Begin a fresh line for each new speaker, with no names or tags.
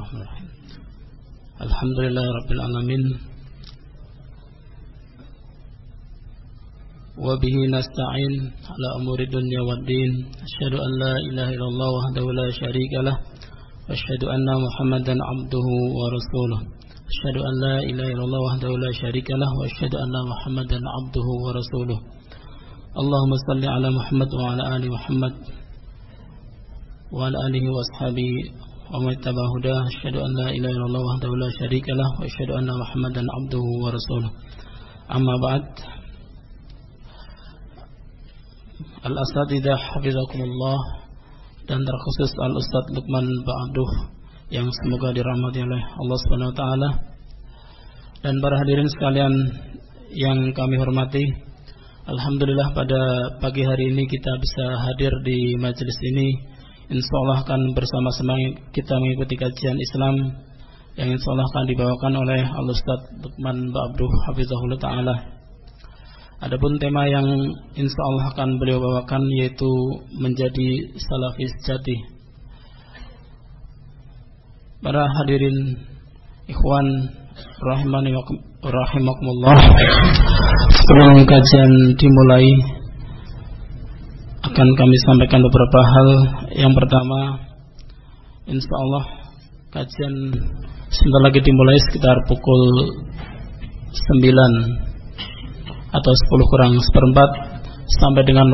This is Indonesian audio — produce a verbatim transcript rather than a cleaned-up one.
Bismillahirrahmanirrahim. Alhamdulillahirabbil alamin. Wa bihi nasta'in ala umuri dunya waddin. Asyhadu an la ilaha illallah wahdahu la syarikalah wa asyhadu anna Muhammadan abduhu wa rasuluh. Asyhadu an la ilaha illallah wahdahu la syarikalah wa asyhadu anna Muhammadan abduhu wa rasuluh. Allahumma salli ala Muhammad wa ala ali Muhammad wa ala alihi wa ashabihi wa man ittaba'a hudah. Asyhadu an la ilaha illallah wahdahu la syarikalah wa asyhadu anna Muhammadan abduhu wa rasuluh. Amma ba'd. Al-Asatidzah hafizakumullah, dan terkhusus Al-Ustadz Luqman Ba'abduh yang semoga dirahmati oleh Allah Subhanahu wa taala, dan para hadirin sekalian yang kami hormati. Alhamdulillah pada pagi hari ini kita bisa hadir di majelis ini. Insyaallah akan bersama-sama kita mengikuti kajian Islam yang insyaallah akan dibawakan oleh Al-Ustadz Luqman Ba'abduh hafizahullah taala. Adapun tema yang insyaallah akan beliau bawakan yaitu menjadi salafis sejati. Para hadirin ikhwan rahimani wa rahimakumullah, sebelum kajian dimulai akan kami sampaikan beberapa hal. Yang pertama, insyaallah kajian sebentar lagi dimulai sekitar pukul sembilan atau sepuluh kurang seperempat sampai dengan